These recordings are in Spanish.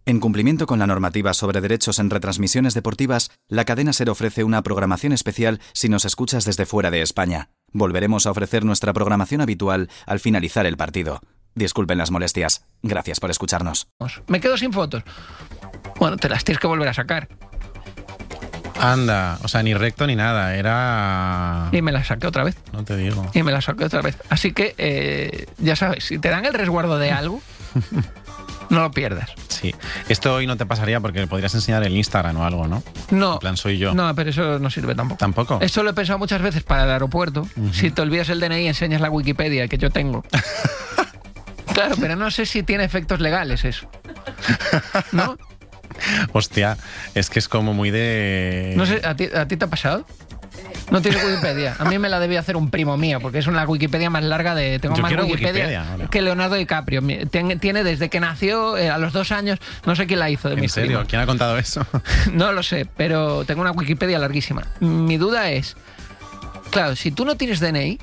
En cumplimiento con la normativa sobre derechos en retransmisiones deportivas, la cadena SER ofrece una programación especial si nos escuchas desde fuera de España. Volveremos a ofrecer nuestra programación habitual al finalizar el partido. Disculpen las molestias. Gracias por escucharnos. Me quedo sin fotos. Bueno, te las tienes que volver a sacar. Anda, o sea, ni recto ni nada, era... Y me las saqué otra vez. No te digo. Y me las saqué otra vez. Así que, ya sabes, si te dan el resguardo de algo, no lo pierdas. Sí. Esto hoy no te pasaría porque podrías enseñar el Instagram o algo, ¿no? No. En plan, soy yo. No, pero eso no sirve tampoco. ¿Tampoco? Esto lo he pensado muchas veces para el aeropuerto. Si te olvidas el DNI, enseñas la Wikipedia que yo tengo. Claro, pero no sé si tiene efectos legales eso. ¿No? Hostia, es que es como muy de... No sé, ¿a ti te ha pasado? No tienes Wikipedia. A mí me la debía hacer un primo mío, porque es una Wikipedia más larga de... Tengo Yo más quiero Wikipedia ahora. que Leonardo DiCaprio. Tiene desde que nació, a los 2 años, no sé quién la hizo de ¿En mis serio? primos. ¿Quién ha contado eso? No lo sé, pero tengo una Wikipedia larguísima. Mi duda es, claro, si tú no tienes DNI,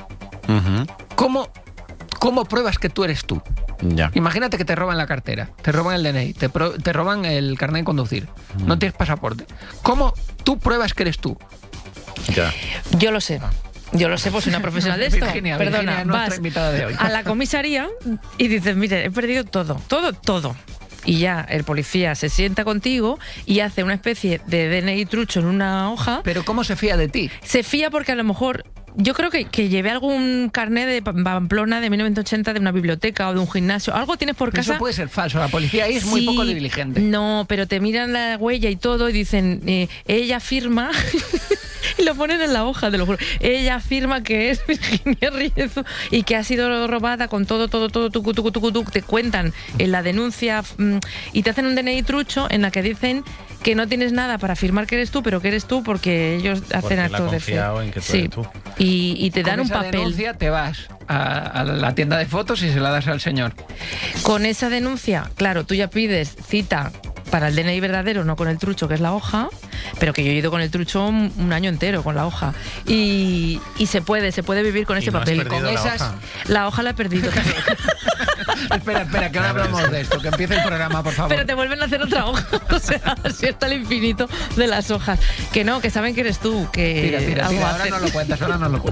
¿cómo pruebas que tú eres tú? Ya. Imagínate que te roban la cartera, te roban el DNI, te roban el carnet de conducir, no tienes pasaporte. ¿Cómo tú pruebas que eres tú? Ya. Yo lo sé, pues soy una profesional de esto. Virginia Perdona, es nuestra vas invitada de hoy. a la comisaría y dices, mire, he perdido todo. Y ya el policía se sienta contigo y hace una especie de DNI trucho en una hoja. Pero ¿cómo se fía de ti? Se fía porque a lo mejor... Yo creo que llevé algún carnet de Pamplona de 1980 de una biblioteca o de un gimnasio. Algo tienes por casa. Eso puede ser falso. La policía ahí es muy poco diligente. No, pero te miran la huella y todo y dicen, ella firma... Y lo ponen en la hoja, te lo juro. Ella afirma que es Virginia Riezu y que ha sido robada con todo, te cuentan en la denuncia y te hacen un DNI trucho en la que dicen que no tienes nada para afirmar que eres tú, pero que eres tú porque ellos hacen actos de fe. En que tú eres tú. Y te dan con un esa papel. Denuncia te vas a la tienda de fotos y se la das al señor. Con esa denuncia, claro, tú ya pides cita para el DNI verdadero, no con el trucho, que es la hoja, pero que yo he ido con el trucho un año entero, con la hoja. Y se puede vivir con ese papel. Con esas, la hoja la he perdido. Espera, que ahora hablamos de esto, que empiece el programa, por favor. Pero te vuelven a hacer otra hoja, o sea, así hasta el infinito de las hojas. Que no, que saben que eres tú, que... Tira, ahora no lo cuentas.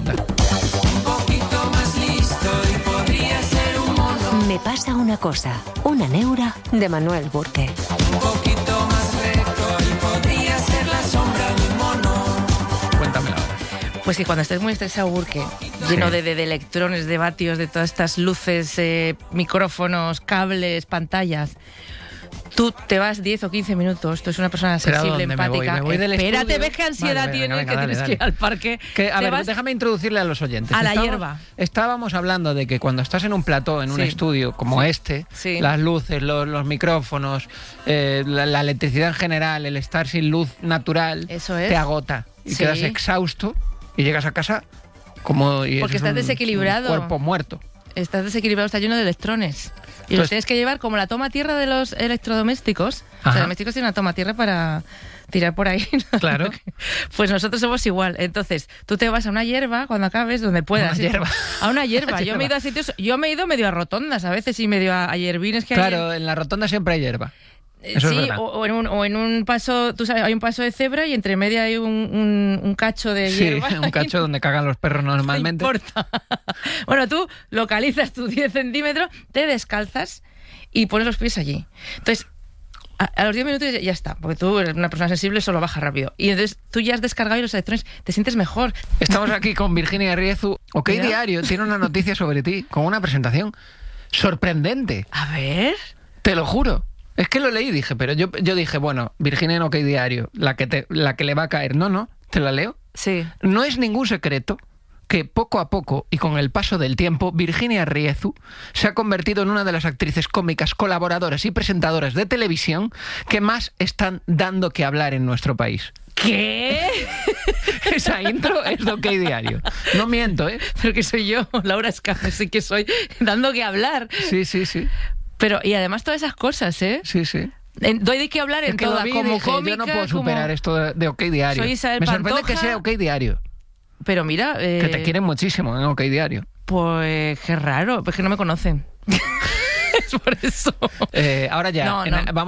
Un poquito más listo y podría ser un mono. Me pasa una cosa, una neura de Manuel Burke. Un poquito más recto y podría ser la sombra de un mono. Cuéntamelo ahora. Pues que cuando estés muy estresado, Burke, lleno de electrones, de vatios, de todas estas luces, micrófonos, cables, pantallas, tú te vas 10 o 15 minutos, tú eres una persona sensible, empática. Me voy del Espérate, estudio. ves qué ansiedad tienes, que dale, tienes que ir al parque. A ver, déjame introducirle a los oyentes. A la hierba. Estábamos hablando de que cuando estás en un plató, en un estudio como este, las luces, los micrófonos, la electricidad en general, el estar sin luz natural, te agota y quedas exhausto y llegas a casa como... Porque estás desequilibrado. Un cuerpo muerto. Estás desequilibrado, está lleno de electrones. Y los tienes que llevar como la toma tierra de los electrodomésticos. Los domésticos tienen una toma tierra para tirar por ahí. Claro. Pues nosotros somos igual. Entonces, tú te vas a una hierba cuando acabes, donde puedas. A una hierba. Yo me he ido a sitios, yo me he ido medio a rotondas a veces y medio a hierbines que claro, en la rotonda siempre hay hierba. Eso sí, es verdad. o en un paso, tú sabes, hay un paso de cebra y entre medio hay un cacho de hierba. Sí, un cacho donde cagan los perros normalmente. No importa. Bueno, tú localizas tus 10 centímetros, te descalzas y pones los pies allí. Entonces, a los 10 minutos ya está, porque tú eres una persona sensible, solo baja rápido. Y entonces tú ya has descargado y los electrones, te sientes mejor. Estamos aquí con Virginia Riezu. OK Diario tiene una noticia sobre ti, con una presentación sorprendente. A ver. Te lo juro. Es que lo leí y dije, pero yo dije, bueno, Virginia en OK Diario, la que le va a caer. No, te la leo. Sí. No es ningún secreto que poco a poco y con el paso del tiempo, Virginia Riezu se ha convertido en una de las actrices cómicas, colaboradoras y presentadoras de televisión que más están dando que hablar en nuestro país. ¿Qué? Esa intro es de OK Diario. No miento, ¿eh? Pero que soy yo, Laura Escafe, sí que soy dando que hablar. Sí. Pero, y además todas esas cosas, ¿eh? Sí. Doy de qué hablar en todas, como cómica, yo no puedo superar esto de OK Diario. Soy Isabel Me sorprende Pantoja, que sea OK Diario. Pero mira... que te quieren muchísimo en OK Diario. Pues qué raro, pues que no me conocen. Es por eso. Ahora ya, No. vamos